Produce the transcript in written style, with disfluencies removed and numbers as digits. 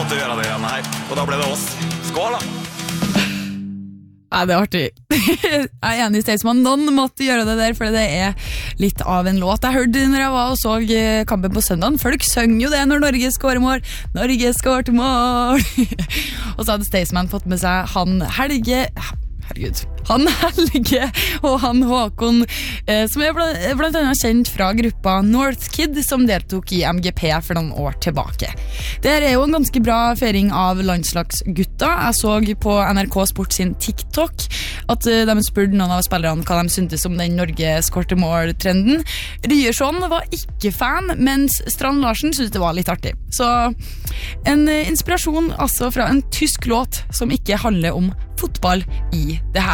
måtte gjøre det igjen her, og da ble det oss. Skål da! Ja, det artig. Jeg enig i Staysman. Noen måtte gjøre det der, for det litt av en låt. Jeg hørte når jeg var og så kampen på søndagen. Folk sønger jo det når Norge skårer mål. Norge skårer til mål! Og så hadde Staysman fått med seg han Helge og han Håkon, som blant annet kjent fra gruppa Northkid, som deltok i MGP for noen år tilbake. Det jo en ganske bra feiring av landslagsgutta. Jeg så på NRK Sport sin TikTok at de spurte noen av spillerne hva de syntes om den Norge skårte mål-trenden. Ryerson var ikke fan, mens Strand Larsen syntes det var litt artig. Så en inspirasjon altså fra en tysk låt som ikke handler om fotball i det her.